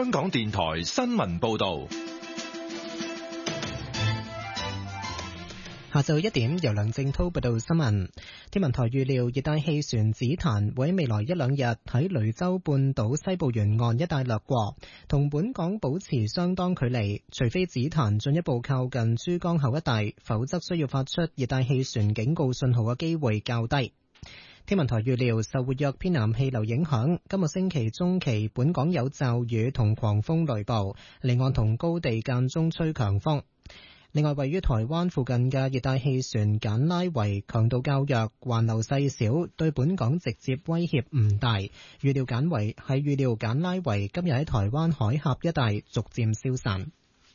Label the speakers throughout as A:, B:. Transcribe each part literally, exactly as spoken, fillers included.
A: 香港電台新聞報道。
B: 下晝一點，由梁正濤報道新聞。天文台預料熱帶氣旋紫檀會喺未來一兩日喺雷州半島西部沿岸一帶掠過，同本港保持相當距離。除非紫檀進一步靠近珠江口一帶，否則需要發出熱帶氣旋警告信號嘅機會較低。天文台預料受活躍偏南氣流影響，今個星期中期本港有驟雨同狂風雷暴，離岸同高地間中吹強風。另外，位於台灣附近嘅熱帶氣旋簡拉維強度較弱，環流細小，對本港直接威脅唔大。預料簡維係預料簡拉維今日喺台灣海峽一帶逐漸消散。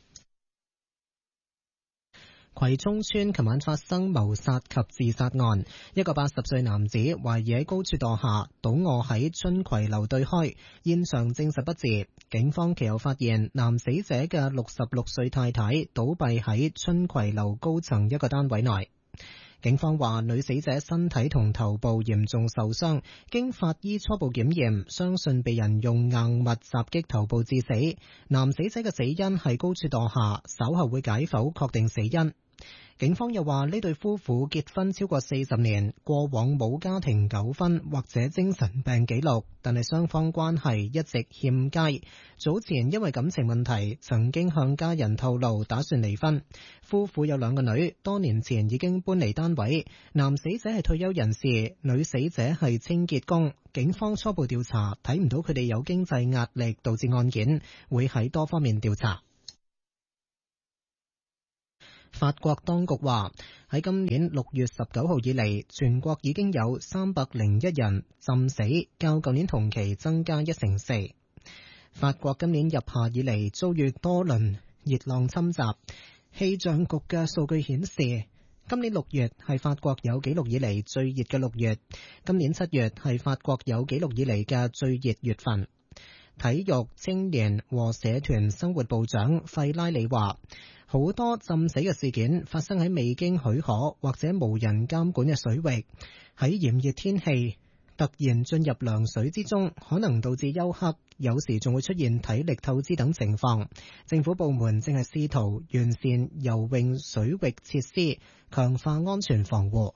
B: 葵涌村琴晚發生謀殺及自殺案，一個八十歲男子懷疑喺高處墮下，倒卧喺春葵樓對開，現場證實不治。警方其後發現男死者嘅六十六歲太太倒斃喺春葵樓高層一個單位內。警方話女死者身體同頭部嚴重受傷，經法醫初步檢驗，相信被人用硬物襲擊頭部致死。男死者嘅死因係高處墮下，稍後會解剖確定死因。警方又話呢對夫婦結婚超過四十年，過往冇家庭糾紛或者精神病記錄，但係雙方關係一直欠佳。早前因為感情問題，曾經向家人透露打算離婚。夫婦有兩個女，多年前已經搬離單位。男死者係退休人士，女死者係清潔工。警方初步調查睇唔到佢哋有經濟壓力導致案件，會喺多方面調查。法國當局話喺今年六月十九號以嚟，全國已經有三百零一人浸死，較舊年同期增加一成四。法國今年入夏以嚟遭遇多輪熱浪侵襲，氣象局嘅數據顯示，今年六月係法國有紀錄以嚟最熱嘅六月，今年七月係法國有紀錄以嚟嘅最熱月份。體育、青年和社團生活部長費拉里話，好多浸死嘅事件發生喺未經許可或者無人監管嘅水域，喺炎熱天氣突然進入涼水之中，可能導致休克，有時仲會出現體力透支等情況。政府部門正係試圖完善游泳水域設施，強化安全防護。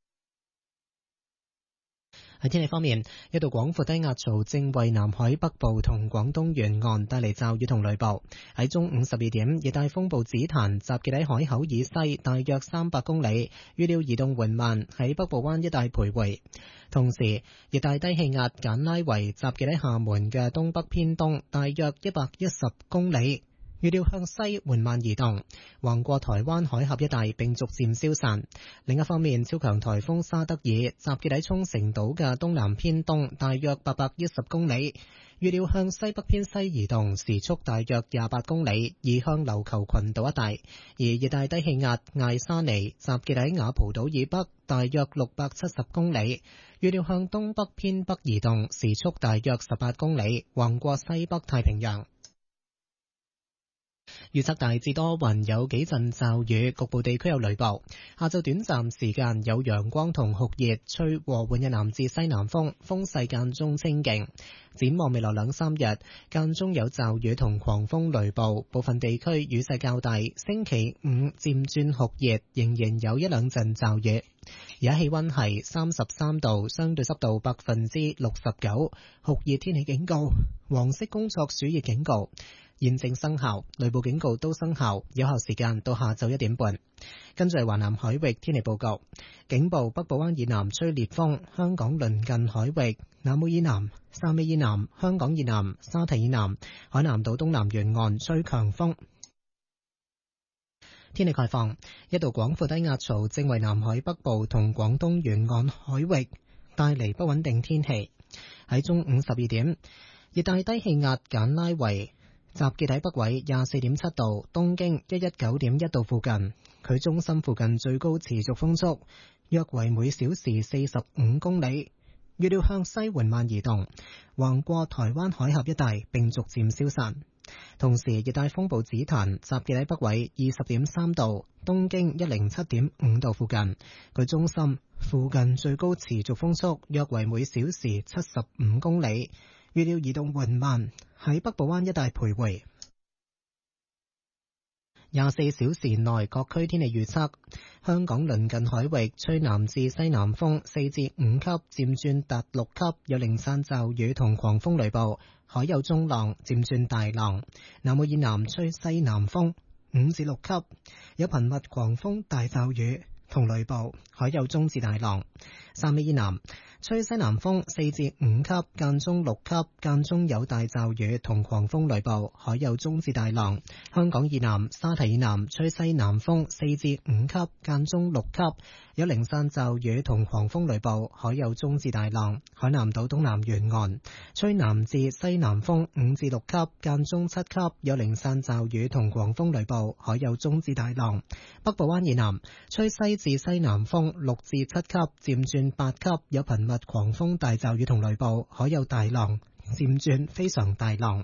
B: 喺天氣方面，一道廣闊低壓槽正為南海北部同廣東沿岸帶嚟驟雨同雷暴。喺中午十二點，熱帶風暴紫檀集結喺海口以西大約三百公里，預料移動緩慢，喺北部灣一帶徘徊。同時，熱帶低氣壓簡拉維集結喺廈門嘅東北偏東大約一百一十公里，預料向西緩慢移動，橫過台灣海峽一帶並逐漸消散。另一方面，超強颱風沙德爾集結喺沖繩島嘅東南偏東大約八百一十公里，預料向西北偏西移動，時速大約廿八公里，移向琉球群島一帶。而熱帶低氣壓艾沙尼集結喺雅蒲島以北大約六百七十公里，預料向東北偏北移動，時速大約十八公里，橫過西北太平洋。預測大致多雲，有幾陣驟雨，局部地區有雷暴。下晝短暫時間有陽光同酷熱，吹和緩嘅南至西南風，風勢間中清勁。展望未來兩三日，間中有驟雨同狂風雷暴，部分地區雨勢較大。星期五漸轉酷熱，仍然有一兩陣驟雨。而家氣溫係三十三度，相對濕度百分之六十九，酷熱天氣警告、黃色工作暑熱警告現正生效，雷暴警告都生效，有效時間到下晝一點半。跟住係華南海域天氣報告，警報北部灣以南吹烈風，香港鄰近海域、南澳以南、汕尾以南、香港以南、沙堤以南、海南島東南沿岸吹強風。天氣概況，一道廣闊低壓槽正為南海北部同廣東沿岸海域帶嚟不穩定天氣。喺中午十二點，熱帶低氣壓簡拉維集結喺北緯廿四點七度，東經一一九點一度附近，佢中心附近最高持續風速約為每小時四十五公里，預料向西緩慢移動，橫過台灣海峽一帶並逐漸消散。同時，熱帶風暴紫檀集結喺北緯二十點三度，東經一零七點五度附近，佢中心附近最高持續風速約為每小時七十五公里， 預料移動緩慢，喺北部灣一帶徘徊。廿四小時內各區天氣預測：香港鄰近海域吹南至西南風四至五級，漸轉達六級，有零散驟雨同狂風雷暴，海有中浪，漸轉大浪。南澳以南吹西南風五至六級，有頻密狂風大驟雨同雷暴，海有中至大浪。汕尾以南吹西南風四至五級，間中六級，間中有大驟雨同狂風雷暴，海有中至大浪。香港以南沙堤以南吹西南風四至五級，間中六級，有零散驟雨同狂風雷暴，海有中至大浪。海南島東南沿岸吹南至西南風五至六級，間中七級，有零散驟雨同狂風雷暴，海有中至大浪。北部灣以南吹西至西南風六至七級，漸轉八級，有頻密狂風大驟雨同雷暴，海有大浪，漸轉非常大浪。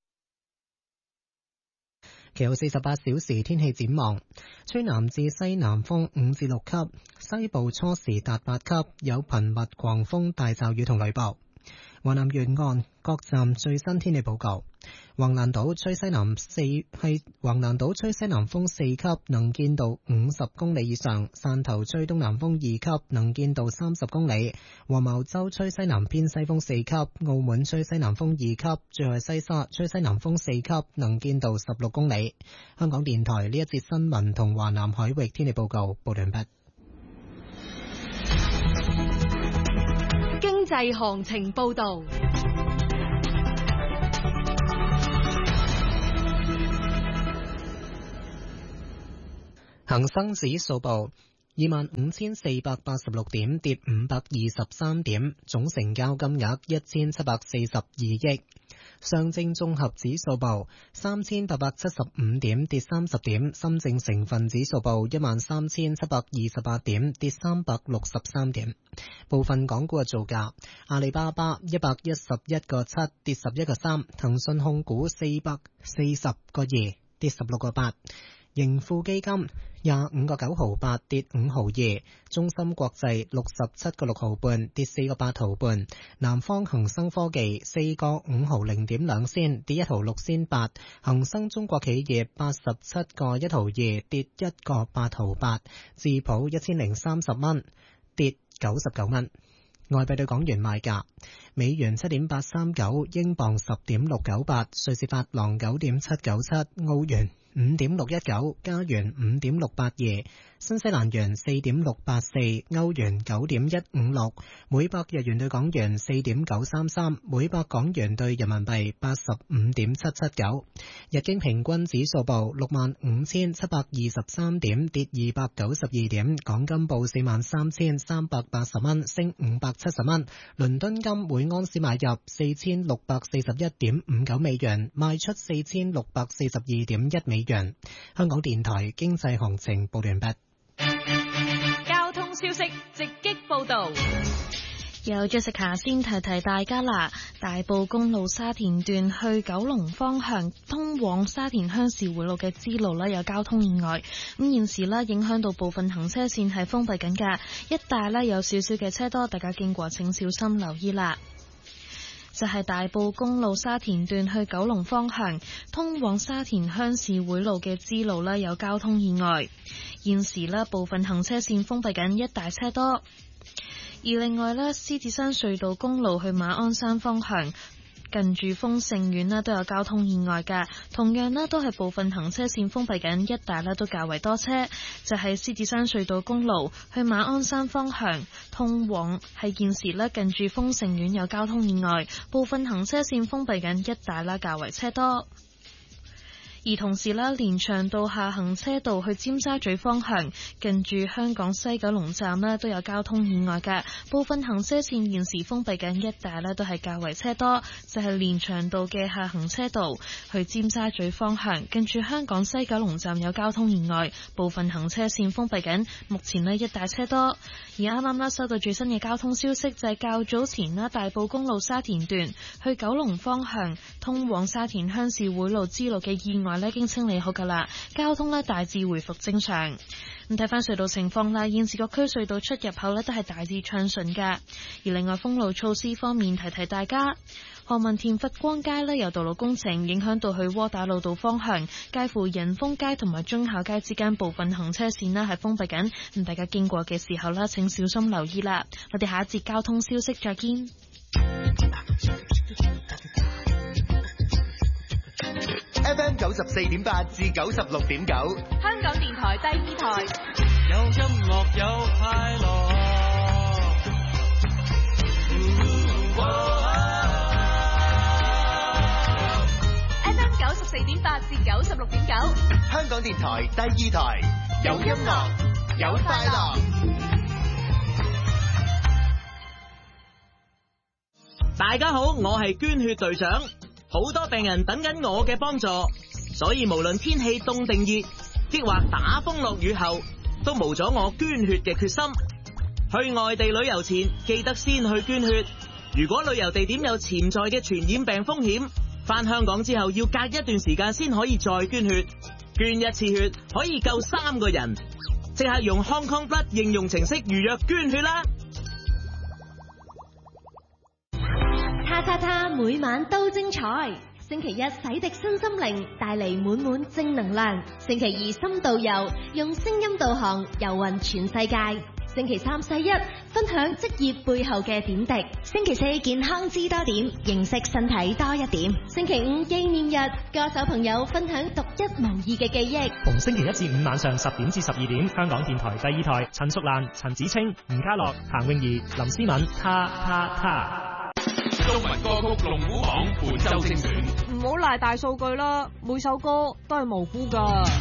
B: 其後四十八小時天氣展望：吹南至西南風五至六級，西部初時達八級，有頻密狂風大驟雨同雷暴。華南沿岸各站最新天氣報告：橫瀾島吹西南四係橫瀾島吹西南風四級，能見度五十公里以上；汕頭吹東南風二級，能見度三十公里；黃茅洲吹西南偏西風四級；澳門吹西南風二級；最後西沙吹西南風四級，能見度十六公里。香港電台呢一節新聞同華南海域天氣報告報完畢。
C: 經濟行情報道。
B: 恒生指數報二萬五千四百八十六點，跌五百二十三點，總成交金額一千七百四十二億。上證綜合指數報三千八百七十五點，跌三十點。深證成分指數報一萬三千七百二十八點，跌三百六十三點。部分港股嘅造價：阿里巴巴一百一十一個七，跌十一個三；騰訊控股四百四十個二，跌十六個八。盈富基金廿五個九毫八，跌五毫二；中芯國際六十七個六毫半，跌四個八毫半；南方恒生科技四個五毫零點兩仙，跌一毫六仙八；恒生中國企業八十七個一毫二，跌一個八毫八；智普一千零三十蚊，跌九十九蚊。外幣對港元賣價：美元七點八三九，英鎊十點六九八，瑞士法郎九點七九七，澳元五點六一九，加元五點六八二，新西蘭元四點六八四，歐元九點一五六，每百日元對港元四點九三三，每百港元對人民幣八十五點七七九。日經平均指數報六萬五千七百二十三點，跌二百九十二點。港金報四萬三千三百八十蚊，升五百七十蚊。倫敦金每安士買入四千六百四十一點五九美元，賣出四千六百四十二點一美元。香港電台經濟行情報完畢。
C: 交通消息直擊報道。
D: 有 Jessica 先提提大家啦，大埔公路沙田段去九龍方向通往沙田鄉事會路嘅支路呢，有交通意外，咁現時呢，影響到部分行車線係封閉緊㗎，一帶呢，有少少嘅車多，大家經過請小心留意啦。就係大埔公路沙田段去九龍方向通往沙田鄉事會路嘅支路呢，有交通意外，現時呢，部分行車線封閉緊，一帶車多。而另外呢，獅子山隧道公路去馬鞍山方向近住豐盛苑呢都有交通意外㗎，同樣呢都係部分行車線封閉緊，一帶呢都較為多車。就係獅子山隧道公路去馬鞍山方向通往係現時呢近住豐盛苑有交通意外，部分行車線封閉緊，一帶呢較為車多。而同時呢，連翔道下行車道去尖沙咀方向近住香港西九龍站呢都有交通意外嘅，部分行車線現時封閉緊，一帶呢都係較為車多。就係連翔道嘅下行車道去尖沙咀方向近住香港西九龍站有交通意外，部分行車線封閉緊，目前呢一帶車多。而啱啱啦收到最新嘅交通消息，就係較早前啦大埔公路沙田段去九龍方向通往沙田鄉事會路支路嘅意外呢已經清理好噶啦，交通呢大致回復正常。 咁睇翻隧道情況啦，現時各區隧道出入口呢都係大致暢順㗎。而另外封路措施方面，提提大家，何文田佛光街呢有道路工程影響到去窩打老道方向，介乎仁豐街同埋忠孝街之間部分行車線呢係封閉緊，咁大家經過嘅時候呢請小心留意啦。我哋下一節交通消息再見。
E: F M 九十四點八至九十六點九，
C: 香港電台第二台，
F: 有音樂有快樂。
C: F M 九十四點八至九十六點九，
E: 香港電台第二台，有音樂有快樂。
G: 大家好，我係捐血隊長，好多病人等緊我嘅幫助，所以無論天氣凍定熱，抑或打風落雨後，都無阻我捐血嘅決心。去外地旅遊前，記得先去捐血。如果旅遊地點有潛在嘅傳染病風險，返香港之後要隔一段時間先可以再捐血。捐一次血可以救三個人，即刻用 Hong Kong Blood 應用程式預約捐血啦！
H: 他他他每晚都精彩，星期一洗滌身心靈，帶嚟滿滿正能量。星期二深度遊，用聲音導航遊勻全世界。星期三細一分享職業背後嘅點滴。星期四健康知多點，認識身體多一點。星期五紀念日，歌手朋友分享獨一無二嘅記憶。
I: 逢星期一至五晚上十點至十二點，香港電台第二台，陳淑蘭、陳子清、吳家樂、譚詠儀、林思敏，他他他。
A: 中文歌曲龍虎榜本周精選，
J: 唔好賴大數據啦，每首歌都係無辜噶。